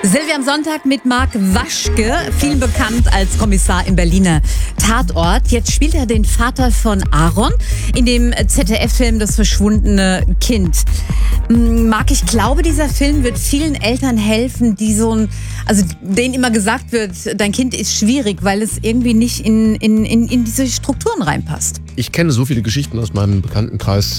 Silvia am Sonntag mit Marc Waschke, vielen bekannt als Kommissar im Berliner Tatort. Jetzt spielt er den Vater von Aaron in dem ZDF-Film Das verschwundene Kind. Marc, ich glaube, dieser Film wird vielen Eltern helfen, denen immer gesagt wird, dein Kind ist schwierig, weil es irgendwie nicht in diese Strukturen reinpasst. Ich kenne so viele Geschichten aus meinem Bekanntenkreis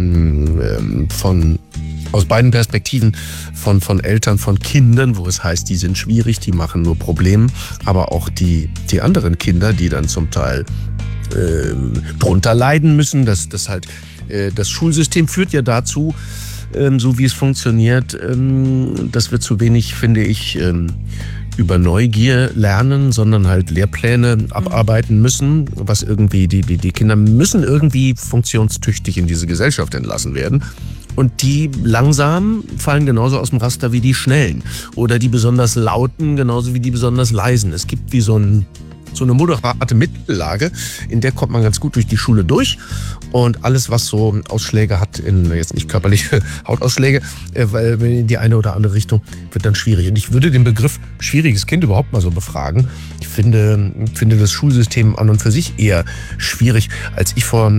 aus beiden Perspektiven von Eltern, von Kindern, wo es heißt, die sind schwierig, die machen nur Probleme, aber auch die anderen Kinder, die dann zum Teil drunter leiden müssen. Das Schulsystem führt ja dazu, so wie es funktioniert, dass wir zu wenig, finde ich, über Neugier lernen, sondern halt Lehrpläne abarbeiten müssen, was irgendwie, die Kinder müssen irgendwie funktionstüchtig in diese Gesellschaft entlassen werden. Und die Langsamen fallen genauso aus dem Raster wie die Schnellen. Oder die besonders Lauten genauso wie die besonders Leisen. Es gibt wie so eine moderate Mittellage, in der kommt man ganz gut durch die Schule durch. Und alles, was so Ausschläge hat, jetzt nicht körperliche Hautausschläge, weil in die eine oder andere Richtung, wird dann schwierig. Und ich würde den Begriff schwieriges Kind überhaupt mal so befragen. Ich finde das Schulsystem an und für sich eher schwierig, als ich vor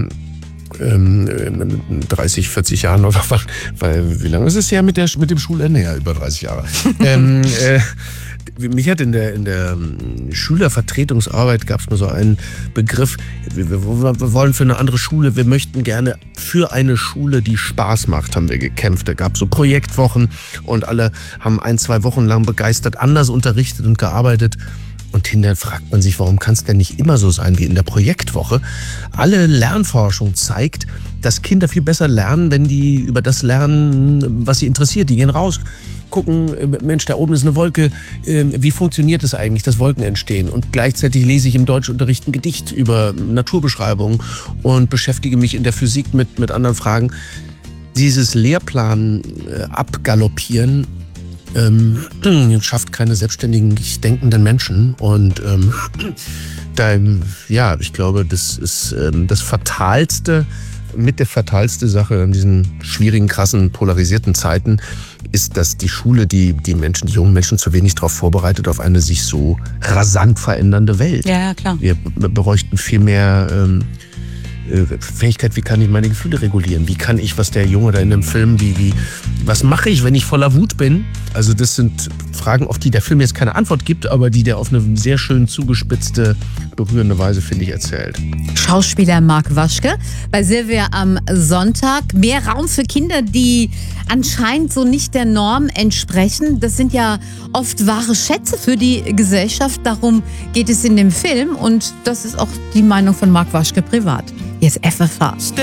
30, 40 Jahren oder was, weil wie lange ist es her mit dem Schulende? Ja, über 30 Jahre. Mich hat in der Schülervertretungsarbeit gab es mal so einen Begriff, wir wollen für eine andere Schule, wir möchten gerne für eine Schule, die Spaß macht, haben wir gekämpft. Da gab es so Projektwochen und alle haben 1-2 Wochen lang begeistert anders unterrichtet und gearbeitet. Und hinterher fragt man sich, warum kann es denn nicht immer so sein wie in der Projektwoche? Alle Lernforschung zeigt, dass Kinder viel besser lernen, wenn die über das lernen, was sie interessiert. Die gehen raus, gucken, Mensch, da oben ist eine Wolke, wie funktioniert es eigentlich, dass Wolken entstehen? Und gleichzeitig lese ich im Deutschunterricht ein Gedicht über Naturbeschreibungen und beschäftige mich in der Physik mit anderen Fragen. Dieses Lehrplan abgaloppieren schafft keine selbstständigen, denkenden Menschen. Und ich glaube, das ist das fatalste, mit der fatalste Sache in diesen schwierigen, krassen, polarisierten Zeiten ist, dass die Schule die jungen Menschen zu wenig darauf vorbereitet auf eine sich so rasant verändernde Welt. Ja, klar. Wir bräuchten viel mehr Fähigkeit, wie kann ich meine Gefühle regulieren? Wie kann ich, was der Junge da in dem Film, was mache ich, wenn ich voller Wut bin? Also das sind Fragen, auf die der Film jetzt keine Antwort gibt, aber die der auf eine sehr schön zugespitzte, berührende Weise, finde ich, erzählt. Schauspieler Marc Waschke bei Silvia am Sonntag. Mehr Raum für Kinder, die anscheinend so nicht der Norm entsprechen. Das sind ja oft wahre Schätze für die Gesellschaft. Darum geht es in dem Film und das ist auch die Meinung von Marc Waschke privat. Hier ist FFH.